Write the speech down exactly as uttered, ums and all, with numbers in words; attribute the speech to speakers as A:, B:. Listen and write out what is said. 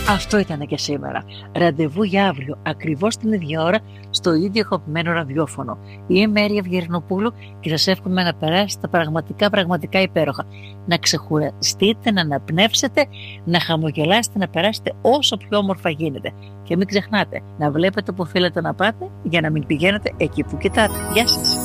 A: Αυτό ήταν και σήμερα. Ραντεβού για αύριο, ακριβώς την ίδια ώρα, στο ίδιο αγαπημένο ραδιόφωνο. Είμαι Μέρια Ευγερνοπούλου και σας εύχομαι να περάσετε πραγματικά, πραγματικά υπέροχα. Να ξεχουραστείτε, να αναπνεύσετε, να χαμογελάσετε, να περάσετε όσο πιο όμορφα γίνεται. Και μην ξεχνάτε να βλέπετε που θέλετε να πάτε για να μην πηγαίνετε εκεί που κοιτάτε. Γεια σας.